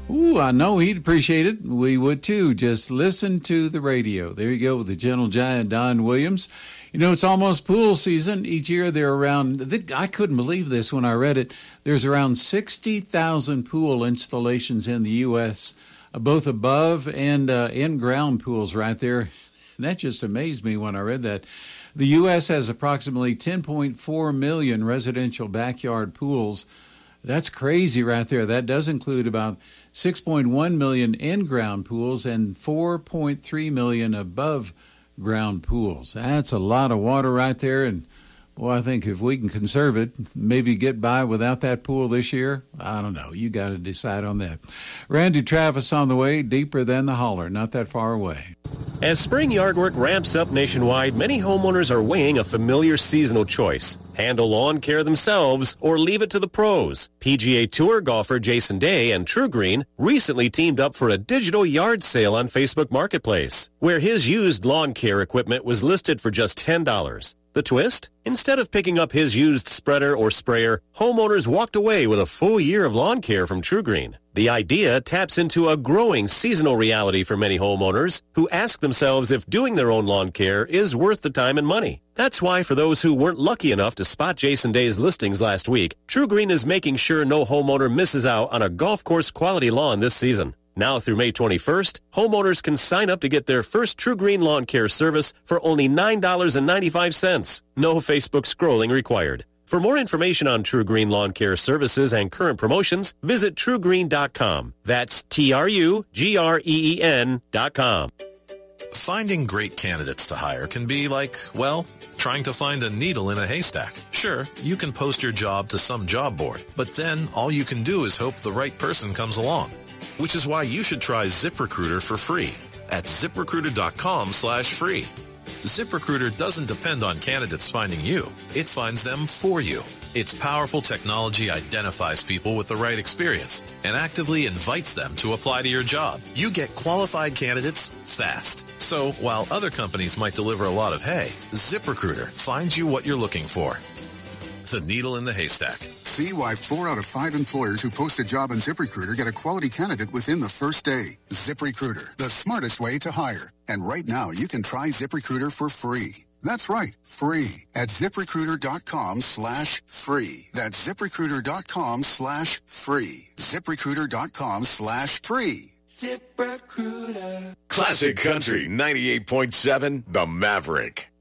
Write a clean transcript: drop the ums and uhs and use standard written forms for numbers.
Ooh, I know he'd appreciate it. We would too. Just listen to the radio. There you go with the gentle giant Don Williams. You know, it's almost pool season. Each year there are around, I couldn't believe this when I read it, there's around 60,000 pool installations in the U.S., both above and in-ground pools right there. And that just amazed me when I read that. The U.S. has approximately 10.4 million residential backyard pools. That's crazy right there. That does include about 6.1 million in-ground pools and 4.3 million above-ground pools. That's a lot of water right there. And, boy, I think if we can conserve it, maybe get by without that pool this year, I don't know. You got to decide on that. Randy Travis on the way, deeper than the holler, not that far away. As spring yard work ramps up nationwide, many homeowners are weighing a familiar seasonal choice. Handle lawn care themselves or leave it to the pros. PGA Tour golfer Jason Day and TruGreen recently teamed up for a digital yard sale on Facebook Marketplace, where his used lawn care equipment was listed for just $10. The twist? Instead of picking up his used spreader or sprayer, homeowners walked away with a full year of lawn care from TruGreen. The idea taps into a growing seasonal reality for many homeowners who ask themselves if doing their own lawn care is worth the time and money. That's why for those who weren't lucky enough to spot Jason Day's listings last week, TruGreen is making sure no homeowner misses out on a golf course quality lawn this season. Now through May 21st, homeowners can sign up to get their first TruGreen lawn care service for only $9.95. No Facebook scrolling required. For more information on TruGreen lawn care services and current promotions, visit TruGreen.com. That's TruGreen.com. Finding great candidates to hire can be like, well, trying to find a needle in a haystack. Sure, you can post your job to some job board, but then all you can do is hope the right person comes along. Which is why you should try ZipRecruiter for free at ZipRecruiter.com/free. ZipRecruiter doesn't depend on candidates finding you. It finds them for you. Its powerful technology identifies people with the right experience and actively invites them to apply to your job. You get qualified candidates fast. So while other companies might deliver a lot of hay, ZipRecruiter finds you what you're looking for. The needle in the haystack. See why 4 out of 5 employers who post a job on ZipRecruiter get a quality candidate within the first day. ZipRecruiter, the smartest way to hire. And right now, you can try ZipRecruiter for free. That's right, free at ZipRecruiter.com/free. That's ZipRecruiter.com/free. ZipRecruiter.com/free. ZipRecruiter. Classic Country 98.7, The Maverick.